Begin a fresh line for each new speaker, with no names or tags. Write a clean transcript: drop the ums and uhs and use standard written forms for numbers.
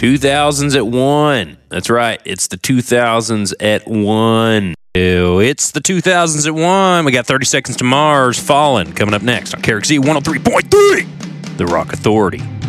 2000s at 1. That's right. It's the 2000s at 1. It's the 2000s at 1. We got 30 Seconds to Mars, Fallen, coming up next on KRXZ 103.3, The Rock Authority.